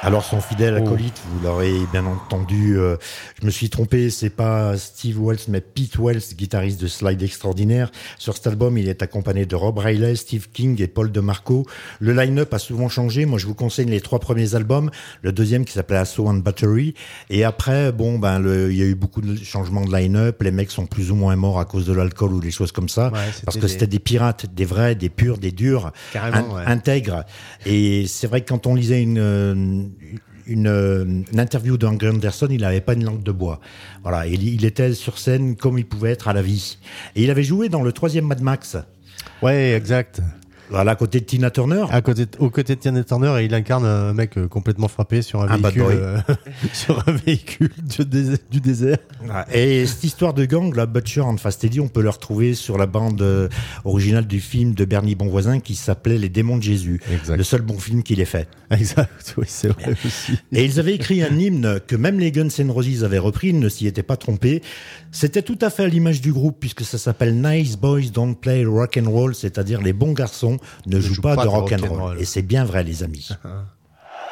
Alors son fidèle acolyte, vous l'aurez bien entendu, je me suis trompé, c'est pas Steve Wells mais Pete Wells, guitariste de Slide extraordinaire. Sur cet album, il est accompagné de Rob Riley, Steve King et Paul DeMarco. Le line-up a souvent changé. Moi, je vous conseille les 3 premiers albums. Le deuxième qui s'appelait Assault and Battery. Et après, il y a eu beaucoup de changements de line-up. Les mecs sont plus ou moins morts à cause de l'alcool ou des choses comme ça. Ouais, parce que c'était des pirates, des vrais, des purs, des durs, intègres. Et c'est vrai que quand on lisait une interview d'Hank Anderson, il n'avait pas une langue de bois. Voilà, il était sur scène comme il pouvait être à la vie. Et il avait joué dans le 3e Mad Max. Ouais, exact. Voilà, à côté de Tina Turner. Aux côtés de Tina Turner, et il incarne un mec complètement frappé sur un véhicule, sur un véhicule du désert. Et cette histoire de gang, la Butcher and Fast Eddie, on peut le retrouver sur la bande originale du film de Bernie Bonvoisin qui s'appelait Les Démons de Jésus. Exact. Le seul bon film qu'il ait fait. Exact, oui, c'est vrai aussi. Et ils avaient écrit un hymne que même les Guns N' Roses avaient repris, ils ne s'y étaient pas trompés. C'était tout à fait à l'image du groupe puisque ça s'appelle Nice Boys Don't Play Rock and Roll, c'est-à-dire les bons garçons ne jouent pas de rock and roll. Et c'est bien vrai, les amis.